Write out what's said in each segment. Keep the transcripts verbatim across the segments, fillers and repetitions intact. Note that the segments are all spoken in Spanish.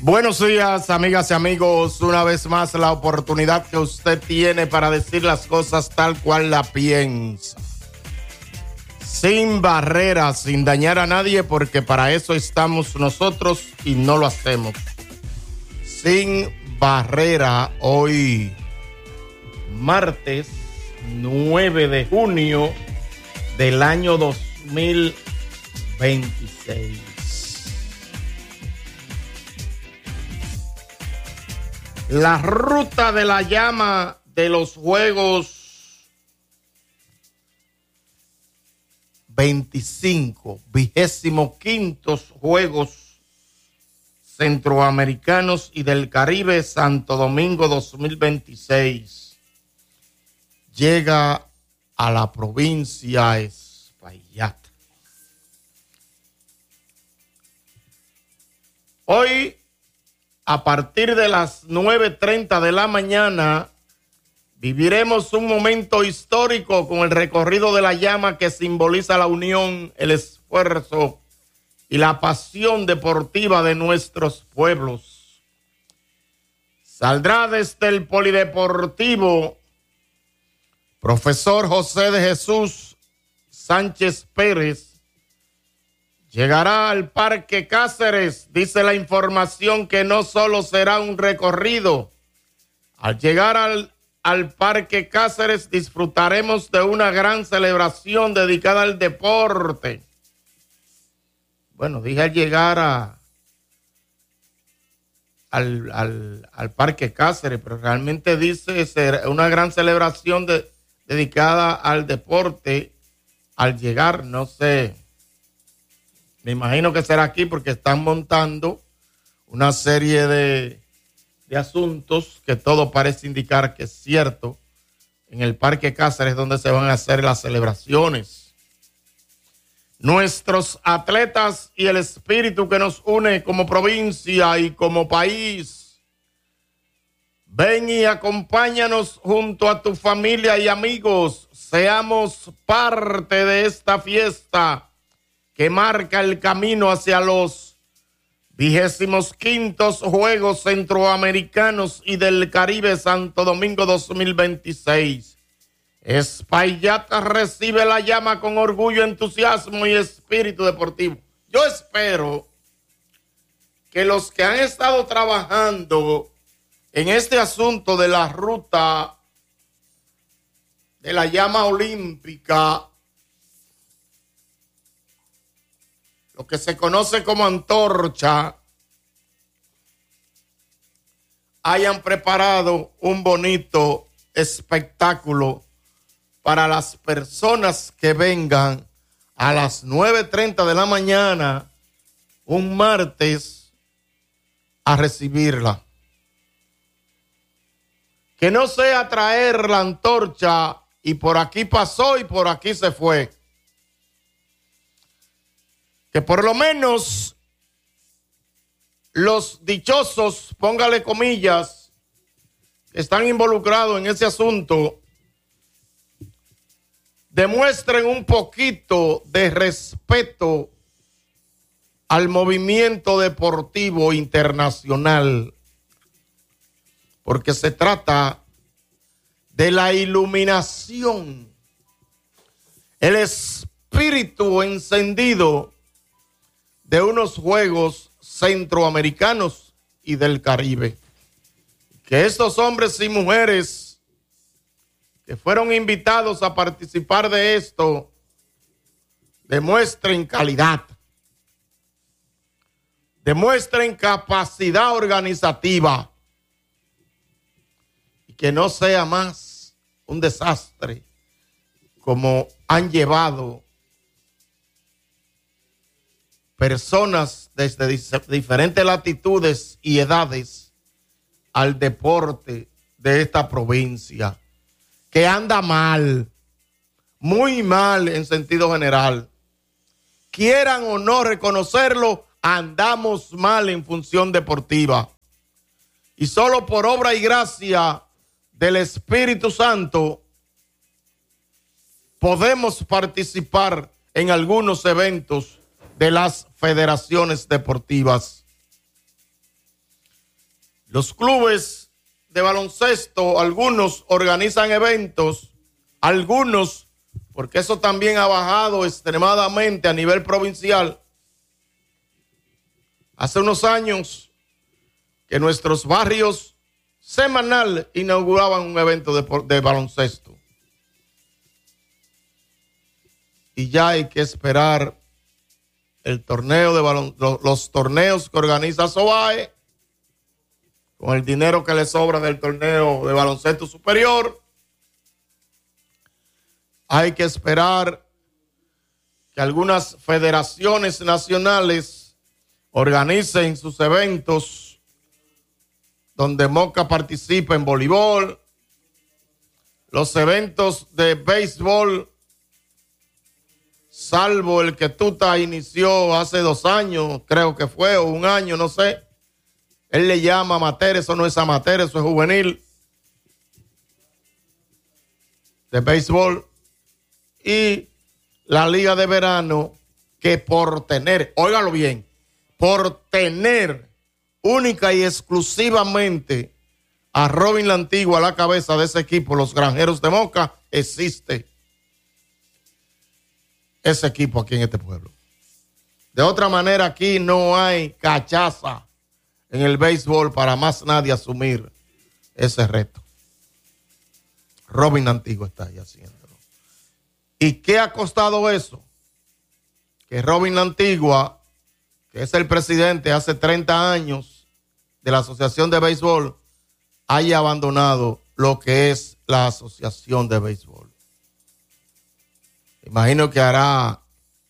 Buenos días, amigas y amigos. Una vez más, la oportunidad que usted tiene para decir las cosas tal cual la piensa. Sin barreras, sin dañar a nadie, porque para eso estamos nosotros y no lo hacemos. Sin barrera, hoy, martes nueve de junio del año dos mil veintiséis. La ruta de la llama de los Juegos veinticinco, vigésimo quintos Juegos Centroamericanos y del Caribe Santo Domingo dos mil veintiséis llega a la provincia Espaillat. Hoy, a partir de las nueve treinta de la mañana, viviremos un momento histórico con el recorrido de la llama que simboliza la unión, el esfuerzo y la pasión deportiva de nuestros pueblos. Saldrá desde el Polideportivo Profesor José de Jesús Sánchez Pérez. Llegará al Parque Cáceres, dice la información, que no solo será un recorrido. Al llegar al, al Parque Cáceres disfrutaremos de una gran celebración dedicada al deporte. Bueno, dije al llegar a, al, al, al Parque Cáceres, pero realmente dice ser una gran celebración de, dedicada al deporte. Al llegar, no sé. Me imagino que será aquí porque están montando una serie de, de asuntos que todo parece indicar que es cierto. En el Parque Cáceres donde se van a hacer las celebraciones. Nuestros atletas y el espíritu que nos une como provincia y como país. Ven y acompáñanos junto a tu familia y amigos. Seamos parte de esta fiesta que marca el camino hacia los vigésimos quintos Juegos Centroamericanos y del Caribe Santo Domingo dos mil veintiséis. Espaillat recibe la llama con orgullo, entusiasmo y espíritu deportivo. Yo espero que los que han estado trabajando en este asunto de la ruta de la llama olímpica, lo que se conoce como antorcha, hayan preparado un bonito espectáculo para las personas que vengan a las nueve treinta de la mañana, un martes, a recibirla. Que no sea traer la antorcha y por aquí pasó y por aquí se fue. Que por lo menos los dichosos, póngale comillas, que están involucrados en ese asunto, demuestren un poquito de respeto al movimiento deportivo internacional, porque se trata de la iluminación, el espíritu encendido de unos Juegos Centroamericanos y del Caribe. Que estos hombres y mujeres que fueron invitados a participar de esto demuestren calidad, demuestren capacidad organizativa y que no sea más un desastre como han llevado personas desde diferentes latitudes y edades al deporte de esta provincia, que anda mal, muy mal en sentido general. Quieran o no reconocerlo, andamos mal en función deportiva. Y solo por obra y gracia del Espíritu Santo podemos participar en algunos eventos de las federaciones deportivas. Los clubes de baloncesto, algunos organizan eventos, algunos, porque eso también ha bajado extremadamente a nivel provincial. Hace unos años que nuestros barrios semanal inauguraban un evento de, de baloncesto. Y ya hay que esperar el torneo de balon, los, los torneos que organiza SOAE, con el dinero que le sobra del torneo de baloncesto superior. Hay que esperar que algunas federaciones nacionales organicen sus eventos donde Moca participa en voleibol, los eventos de béisbol, salvo el que Tuta inició hace dos años, creo que fue, o un año, no sé. Él le llama amateur, eso no es amateur, eso es juvenil. De béisbol. Y la liga de verano, que por tener, óigalo bien, por tener única y exclusivamente a Robin la Antigua a la cabeza de ese equipo, los Granjeros de Moca, existe ese equipo aquí en este pueblo. De otra manera, aquí no hay cachaza en el béisbol para más nadie asumir ese reto. Robin la Antigua está ahí haciéndolo. ¿Y qué ha costado eso? Que Robin la Antigua, que es el presidente hace treinta años de la Asociación de Béisbol, haya abandonado lo que es la Asociación de Béisbol. Imagino que hará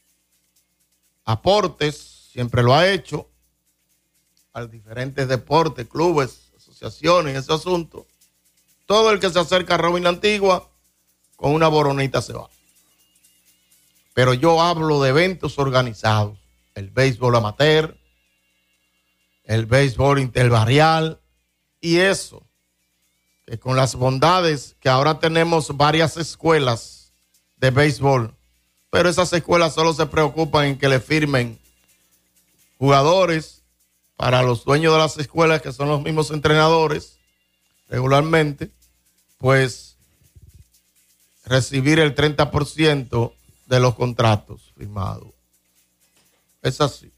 aportes, siempre lo ha hecho, a diferentes deportes, clubes, asociaciones, ese asunto. Todo el que se acerca a Robin la Antigua, con una boronita se va. Pero yo hablo de eventos organizados, el béisbol amateur, el béisbol interbarrial, y eso, que con las bondades que ahora tenemos varias escuelas de béisbol, pero esas escuelas solo se preocupan en que le firmen jugadores para los dueños de las escuelas, que son los mismos entrenadores regularmente, pues recibir el treinta por ciento de los contratos firmados. Es así.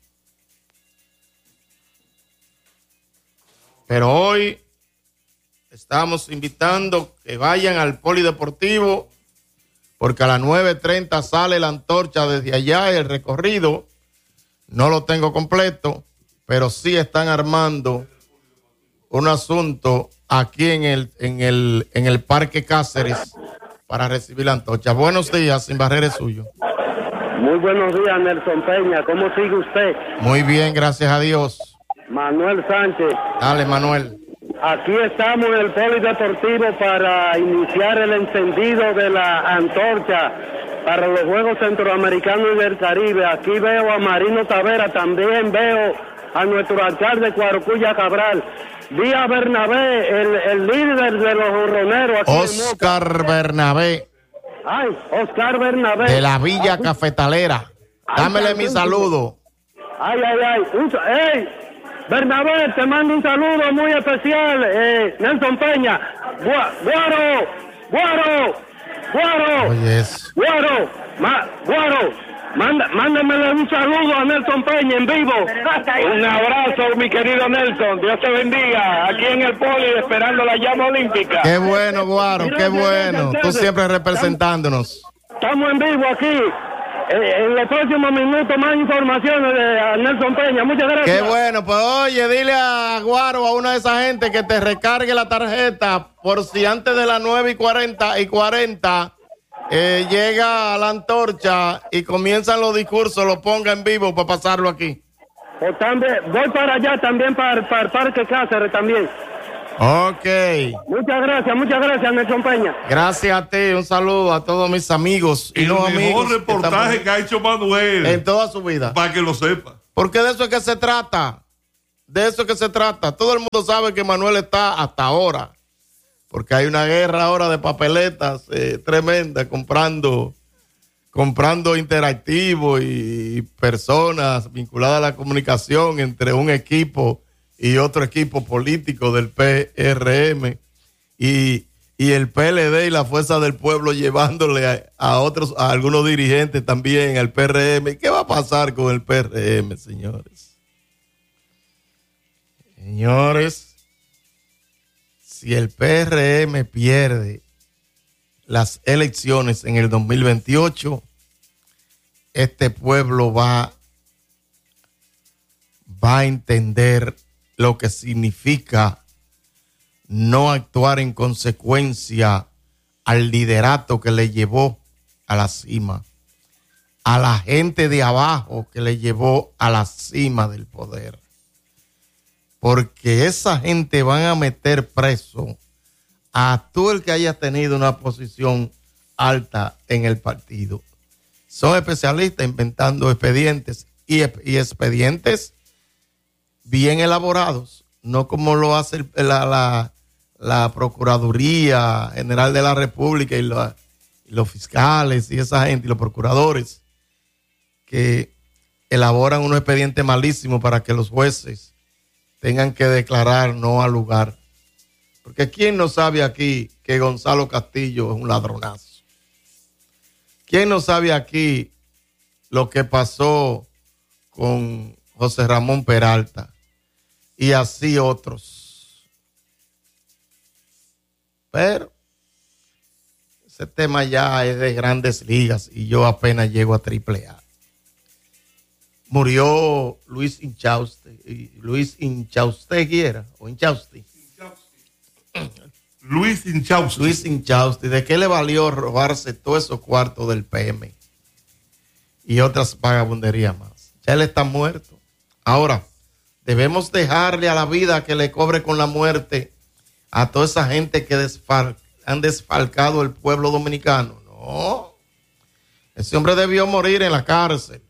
Pero hoy estamos invitando que vayan al polideportivo, porque a las nueve treinta sale la antorcha desde allá, el recorrido. No lo tengo completo, pero sí están armando un asunto aquí en el, en el, en el Parque Cáceres para recibir la antorcha. Buenos días, Sin Barrera es suyo. Muy buenos días, Nelson Peña. ¿Cómo sigue usted? Muy bien, gracias a Dios. Manuel Sánchez. Dale, Manuel. Aquí estamos en el polideportivo para iniciar el encendido de la antorcha para los Juegos Centroamericanos y del Caribe. Aquí veo a Marino Tavera, también veo a nuestro alcalde Cuarocuya Cabral. Vi a Bernabé, el, el líder de los jorroneros. Aquí Oscar Bernabé. Ay, Oscar Bernabé. De la Villa aquí. Cafetalera. Dámele ay, mi saludo. Ay, ay, ay. Un, ¡Ey! Bernabé, te mando un saludo muy especial. Eh, Nelson Peña. Guaro, Guaro, Guaro. Oye, Guaro, ma, Guaro. Manda, mándamele un saludo a Nelson Peña en vivo. Un abrazo, mi querido Nelson. Dios te bendiga. Aquí en el poli esperando la llama olímpica. Qué bueno, Guaro, qué bueno. Tú siempre representándonos. Estamos en vivo aquí. Eh, en los próximos minutos más informaciones de Nelson Peña. Muchas gracias. Qué bueno, pues oye, dile a Guaro, a una de esas gente que te recargue la tarjeta por si antes de las nueve y cuarenta y cuarenta eh, llega a la antorcha y comienzan los discursos, lo ponga en vivo para pasarlo aquí. Pues también, voy para allá también, para, para el Parque Cáceres también. Ok. Muchas gracias, muchas gracias, Nelson Peña. Gracias a ti, un saludo a todos mis amigos y el no mejor amigos. reportaje que, que ha hecho Manuel en toda su vida. Para que lo sepa. Porque de eso es que se trata. De eso es que se trata. Todo el mundo sabe que Manuel está hasta ahora. Porque hay una guerra ahora de papeletas eh, tremenda, comprando, comprando interactivos y personas vinculadas a la comunicación entre un equipo y otro equipo político del P R M y, y el P L D y la Fuerza del Pueblo llevándole a, a otros, a algunos dirigentes también al P R M. ¿Qué va a pasar con el P R M, señores? Señores, si el P R M pierde las elecciones en el dos mil veintiocho, este pueblo va, va a entender lo que significa no actuar en consecuencia al liderato que le llevó a la cima, a la gente de abajo que le llevó a la cima del poder. Porque esa gente van a meter preso a todo el que haya tenido una posición alta en el partido. Son especialistas inventando expedientes y, y expedientes bien elaborados, no como lo hace la, la, la Procuraduría General de la República y, la, y los fiscales y esa gente y los procuradores que elaboran unos expedientes malísimos para que los jueces tengan que declarar no al lugar. Porque ¿quién no sabe aquí que Gonzalo Castillo es un ladronazo? ¿Quién no sabe aquí lo que pasó con José Ramón Peralta? Y así otros. Pero ese tema ya es de grandes ligas y yo apenas llego a triple A. Murió Luis Inchauste. Luis Inchaustegui era, o Inchausti. Luis Inchausti. Luis Inchausti. ¿De qué le valió robarse todos esos cuartos del P M? Y otras vagabunderías más. Ya él está muerto. Ahora, debemos dejarle a la vida que le cobre con la muerte a toda esa gente que desfal- han desfalcado el pueblo dominicano. No. Ese hombre debió morir en la cárcel.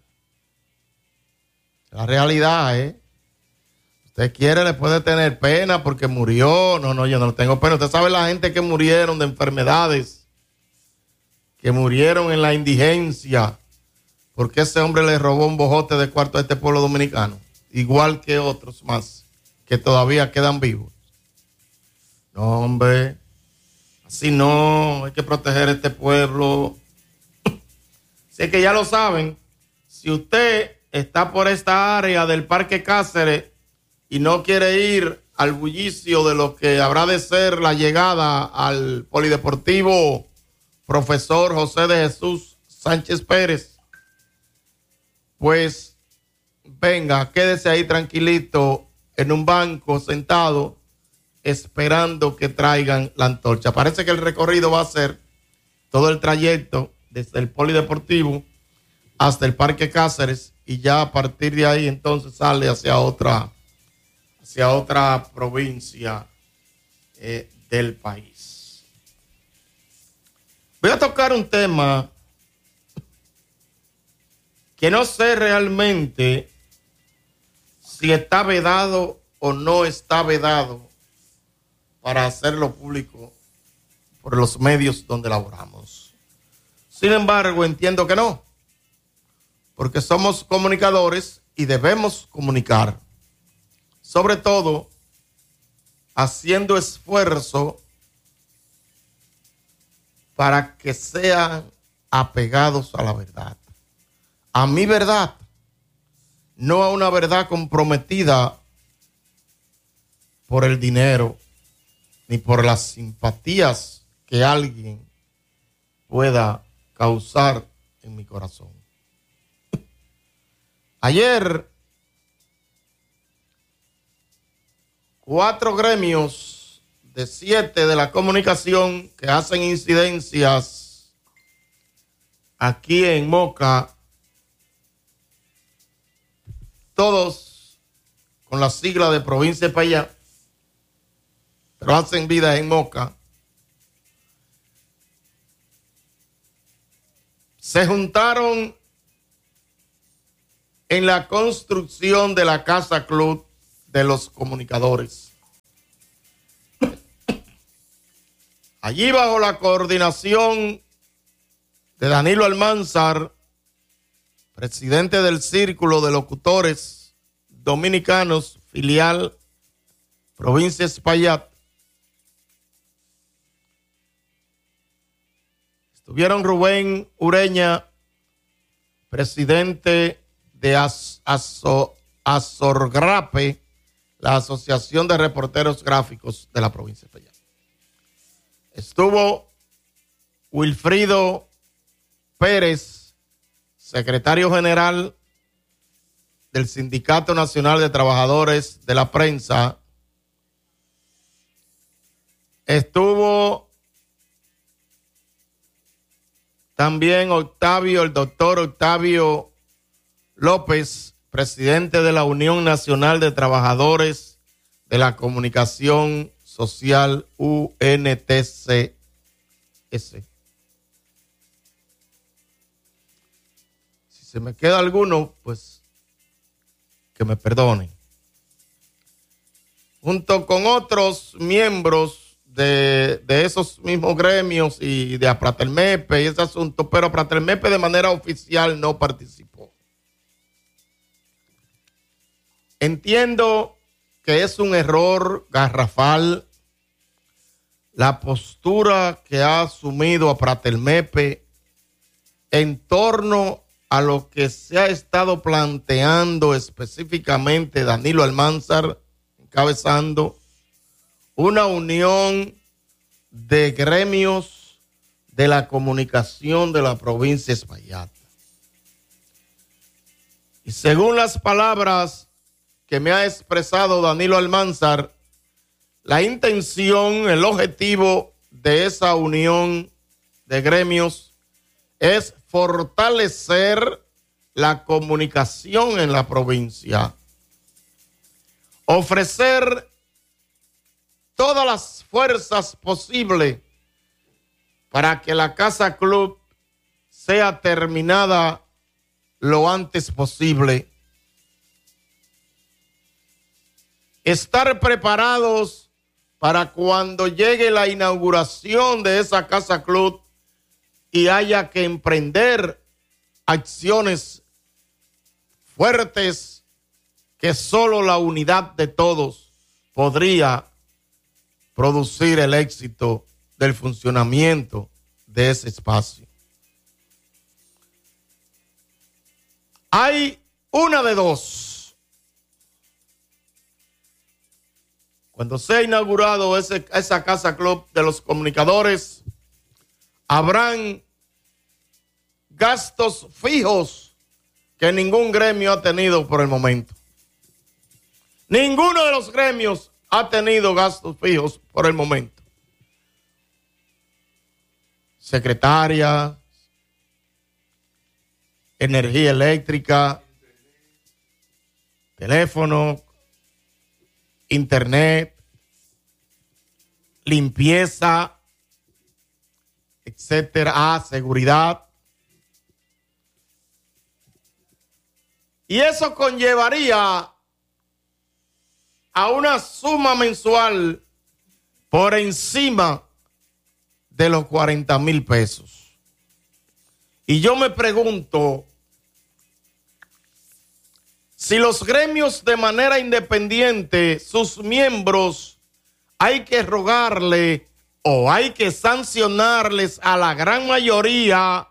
La realidad, ¿eh? Usted quiere, le puede tener pena porque murió. No, no, yo no tengo pena. Usted sabe la gente que murieron de enfermedades, que murieron en la indigencia, porque ese hombre le robó un bojote de cuarto a este pueblo dominicano, igual que otros más que todavía quedan vivos. No, hombre, así no, hay que proteger a este pueblo. Así que ya lo saben, si usted está por esta área del Parque Cáceres y no quiere ir al bullicio de lo que habrá de ser la llegada al Polideportivo Profesor José de Jesús Sánchez Pérez, pues venga, quédese ahí tranquilito en un banco sentado esperando que traigan la antorcha. Parece que el recorrido va a ser todo el trayecto desde el Polideportivo hasta el Parque Cáceres y ya a partir de ahí entonces sale hacia otra hacia otra provincia eh, del país. Voy a tocar un tema que no sé realmente si está vedado o no está vedado para hacerlo público por los medios donde laboramos. Sin embargo, entiendo que no, porque somos comunicadores y debemos comunicar, sobre todo haciendo esfuerzo para que sean apegados a la verdad, a mi verdad, no a una verdad comprometida por el dinero ni por las simpatías que alguien pueda causar en mi corazón. Ayer, cuatro gremios de siete de la comunicación que hacen incidencias aquí en Moca, todos con la sigla de Provincia de Payá, pero hacen vida en Moca, se juntaron en la construcción de la Casa Club de los Comunicadores. Allí, bajo la coordinación de Danilo Almanzar, presidente del Círculo de Locutores Dominicanos, filial provincia de Espaillat, estuvieron Rubén Ureña, presidente de As, Aso, Azorgrape, la Asociación de Reporteros Gráficos de la provincia de Espaillat. Estuvo Wilfrido Pérez, secretario general del Sindicato Nacional de Trabajadores de la Prensa. Estuvo también Octavio, el doctor Octavio López, presidente de la Unión Nacional de Trabajadores de la Comunicación Social, U N T C S. Si se me queda alguno, pues que me perdonen. Junto con otros miembros de, de esos mismos gremios y de Apratermepe y ese asunto, pero Apratermepe de manera oficial no participó. Entiendo que es un error garrafal la postura que ha asumido Apratermepe en torno a lo que se ha estado planteando específicamente Danilo Almanzar, encabezando una unión de gremios de la comunicación de la provincia de Espaillat. Y según las palabras que me ha expresado Danilo Almanzar, la intención, el objetivo de esa unión de gremios es fortalecer la comunicación en la provincia, ofrecer todas las fuerzas posibles para que la Casa Club sea terminada lo antes posible. Estar preparados para cuando llegue la inauguración de esa Casa Club y haya que emprender acciones fuertes que solo la unidad de todos podría producir el éxito del funcionamiento de ese espacio. Hay una de dos. Cuando sea inaugurado ese, esa Casa Club de los comunicadores, habrán gastos fijos que ningún gremio ha tenido por el momento. Ninguno de los gremios ha tenido gastos fijos por el momento. Secretaria, energía eléctrica, teléfono, internet, limpieza, etcétera, ah, seguridad. Y eso conllevaría a una suma mensual por encima de los cuarenta mil pesos. Y yo me pregunto, si los gremios de manera independiente, sus miembros, hay que rogarle o hay que sancionarles a la gran mayoría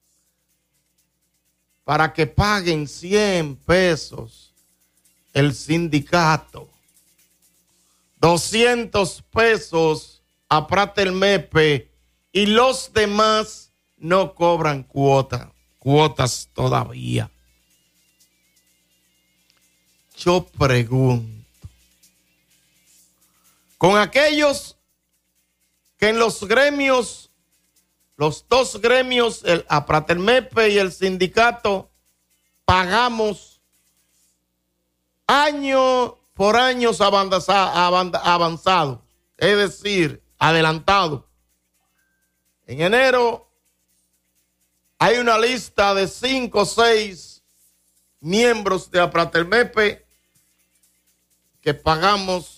para que paguen cien pesos el sindicato, doscientos pesos a Apratermepe y los demás no cobran cuota, cuotas todavía. Yo pregunto, con aquellos que en los gremios, los dos gremios, el Apratermepe y el sindicato, pagamos año por año avanzado, es decir, adelantado. En enero hay una lista de cinco o seis miembros de Apratermepe que pagamos